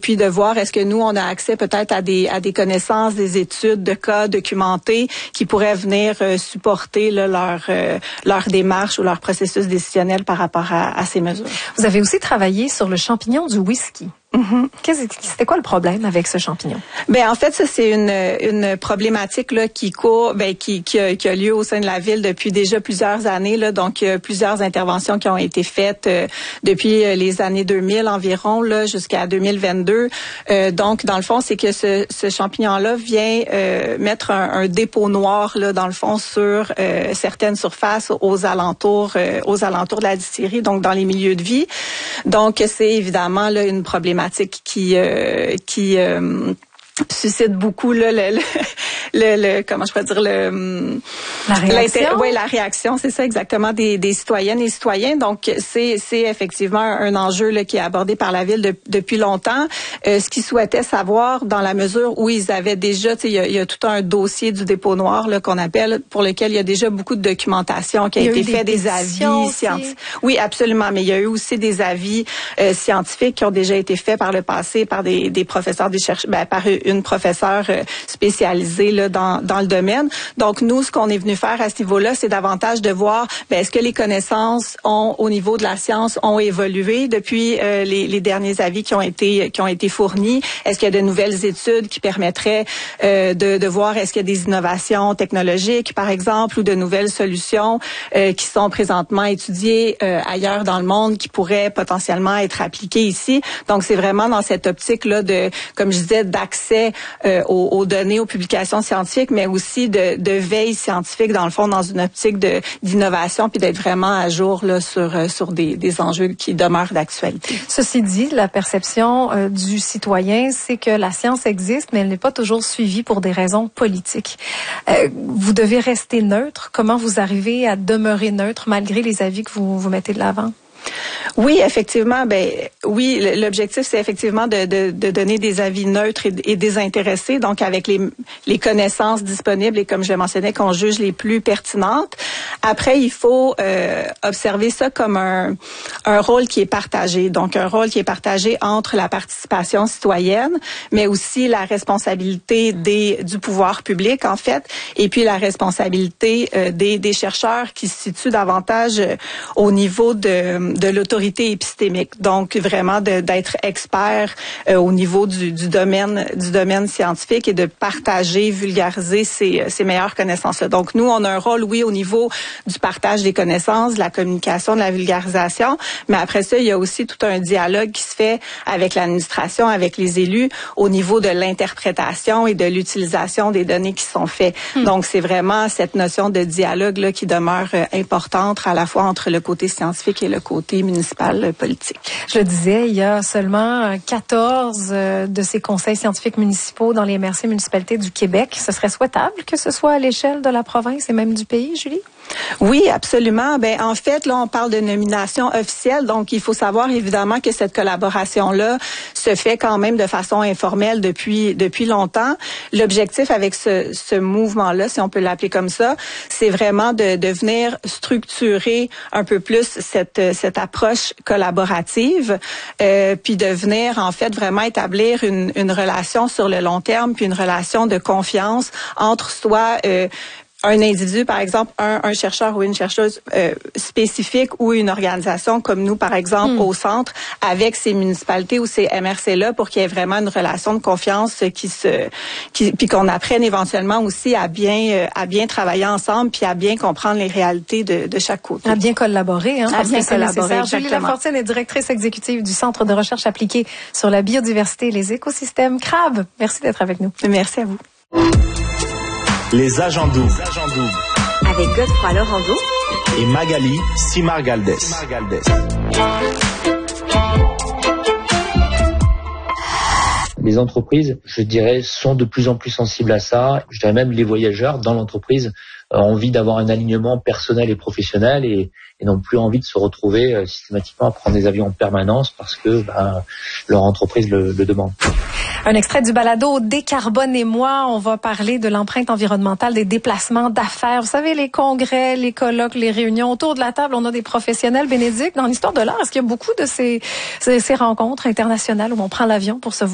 puis de voir est-ce que nous, on a accès peut-être à des connaissances, des études de cas documentés qui pourraient venir supporter là, leur démarche ou leur processus décisionnel par rapport à ces mesures. Vous avez aussi travaillé sur le champignon du whisky. C'était quoi le problème avec ce champignon? Ben en fait, ça c'est une problématique là qui court, qui a lieu au sein de la ville depuis déjà plusieurs années là. Donc il y a plusieurs interventions qui ont été faites depuis les années 2000 environ là jusqu'à 2022. Donc dans le fond, c'est que ce champignon là vient mettre un dépôt noir là dans le fond sur certaines surfaces aux alentours de la distillerie, donc dans les milieux de vie. Donc c'est évidemment là une problématique qui suscite beaucoup là, comment je pourrais dire la réaction. Oui, la réaction, c'est ça exactement des citoyennes et citoyens. Donc c'est effectivement un enjeu là qui est abordé par la ville depuis longtemps. Ce qu'ils souhaitaient savoir, dans la mesure où ils avaient déjà, il y a tout un dossier du dépôt noir là qu'on appelle, pour lequel il y a déjà beaucoup de documentation qui a été fait, des avis scientifiques. Oui, absolument, mais il y a eu aussi des avis scientifiques qui ont déjà été faits par le passé par des professeurs, des chercheurs, par une professeure spécialisée là dans le domaine. Donc nous, ce qu'on est venu faire à ce niveau-là, c'est davantage de voir est-ce que les connaissances au niveau de la science ont évolué depuis les derniers avis qui ont été fournis. Est-ce qu'il y a de nouvelles études qui permettraient de voir est-ce qu'il y a des innovations technologiques, par exemple, ou de nouvelles solutions qui sont présentement étudiées ailleurs dans le monde qui pourraient potentiellement être appliquées ici. Donc c'est vraiment dans cette optique-là de, comme je disais, d'accès aux données, aux publications scientifiques, mais aussi de veille scientifique, dans le fond, dans une optique d'innovation, puis d'être vraiment à jour là, sur des enjeux qui demeurent d'actualité. Ceci dit, la perception du citoyen, c'est que la science existe, mais elle n'est pas toujours suivie pour des raisons politiques. Vous devez rester neutre. Comment vous arrivez à demeurer neutre malgré les avis que vous mettez de l'avant? Oui, effectivement. Oui, l'objectif, c'est effectivement de donner des avis neutres et désintéressés, donc avec les connaissances disponibles et, comme je le mentionnais, qu'on juge les plus pertinentes. Après, il faut observer ça comme un rôle qui est partagé, donc un rôle qui est partagé entre la participation citoyenne, mais aussi la responsabilité du pouvoir public, en fait, et puis la responsabilité des chercheurs qui se situent davantage au niveau de l'autorité épistémique, donc vraiment d'être expert au niveau du domaine scientifique et de partager, vulgariser ces meilleures connaissances-là. Donc nous, on a un rôle, oui, au niveau du partage des connaissances, de la communication, de la vulgarisation, mais après ça, il y a aussi tout un dialogue qui se fait avec l'administration, avec les élus, au niveau de l'interprétation et de l'utilisation des données qui sont faites. Donc c'est vraiment cette notion de dialogue là qui demeure importante à la fois entre le côté scientifique et le côté municipal politique. Je le disais, il y a seulement 14 de ces conseils scientifiques municipaux dans les MRC municipalités du Québec. Ce serait souhaitable que ce soit à l'échelle de la province et même du pays, Julie? Oui, absolument. En fait, là, on parle de nomination officielle, donc il faut savoir évidemment que cette collaboration-là se fait quand même de façon informelle depuis longtemps. L'objectif avec ce mouvement-là, si on peut l'appeler comme ça, c'est vraiment de venir structurer un peu plus cette approche collaborative, puis de venir en fait vraiment établir une relation sur le long terme, puis une relation de confiance entre soit un individu, par exemple, un chercheur ou une chercheuse spécifique ou une organisation comme nous, par exemple, au centre, avec ces municipalités ou ces MRC-là pour qu'il y ait vraiment une relation de confiance puis qu'on apprenne éventuellement aussi à bien travailler ensemble puis à bien comprendre les réalités de chaque côté. À bien collaborer, hein, parce que c'est nécessaire. Julie exactement. Lafortune est directrice exécutive du Centre de recherche appliquée sur la biodiversité et les écosystèmes CRAB. Merci d'être avec nous. Merci à vous. Les agents doubles. Avec Godefroy Lorando et Magali Simard-Galdès. Les entreprises, je dirais, sont de plus en plus sensibles à ça. Je dirais même les voyageurs dans l'entreprise ont envie d'avoir un alignement personnel et professionnel et n'ont plus envie de se retrouver systématiquement à prendre des avions en permanence parce que leur entreprise le demande. Un extrait du balado Décarbonez-moi. On va parler de l'empreinte environnementale des déplacements d'affaires. Vous savez, les congrès, les colloques, les réunions. Autour de la table, on a des professionnels. Bénédicte, dans l'histoire de l'art, est-ce qu'il y a beaucoup de ces rencontres internationales où on prend l'avion pour se voir?